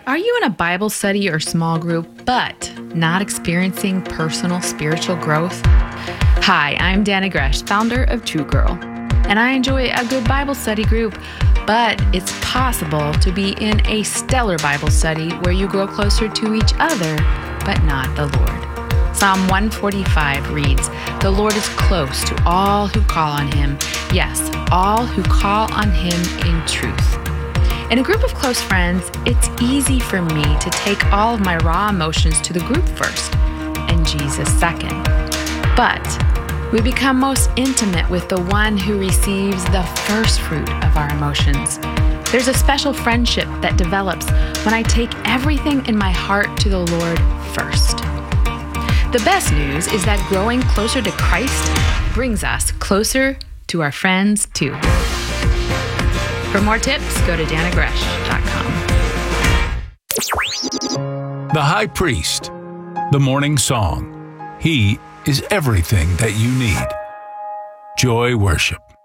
Are you in a Bible study or small group, but not experiencing personal spiritual growth? Hi, I'm Dana Gresh, founder of True Girl, and I enjoy a good Bible study group, but it's possible to be in a stellar Bible study where you grow closer to each other, but not the Lord. Psalm 145 reads, "The Lord is close to all who call on Him. Yes, all who call on Him in truth." In a group of close friends, it's easy for me to take all of my raw emotions to the group first and Jesus second. But we become most intimate with the one who receives the first fruit of our emotions. There's a special friendship that develops when I take everything in my heart to the Lord first. The best news is that growing closer to Christ brings us closer to our friends too. For more tips, go to danagresh.com. The High Priest, the Morning Song. He is everything that you need. Joy Worship.